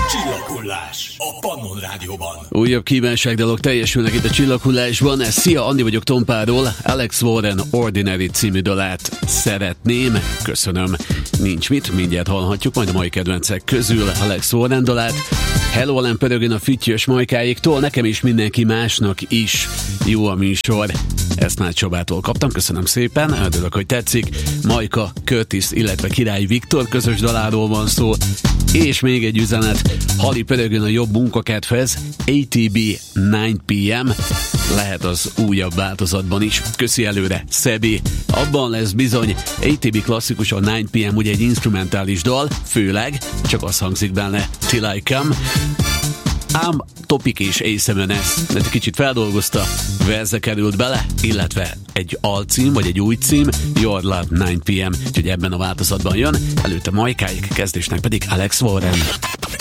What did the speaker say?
Csillaghullás a Pannon Rádióban. Újabb kívánságdalok teljesülnek itt a Csillaghullásban. Szia, Andi vagyok Tompáról. Alex Warren Ordinary című dalát szeretném. Köszönöm. Nincs mit, mindjárt hallhatjuk majd a mai kedvencek közül Alex Warren dalát. Hello, Ellen pörögön a füttyös majkáiktól, nekem is mindenki másnak is. Jó a műsor. Ezt már Csabától kaptam, köszönöm szépen, örülök, hogy tetszik. Majka, Curtis, illetve Király Viktor közös daláról van szó. És még egy üzenet, Hali pörögön a jobb munkakedvhez, ATB 9 PM, lehet az újabb változatban is. Köszi előre, Szebi. Abban lesz bizony, ATB klasszikus a 9 PM, ugye egy instrumentális dal, főleg, csak az hangzik benne, Till I Come. Ám Topik és ASMNS, mert kicsit feldolgozta, verze került bele, illetve egy alcím, vagy egy új cím, Your Love 9 PM, úgyhogy ebben a változatban jön, előtte Majkáik, kezdésnek pedig Alex Warren.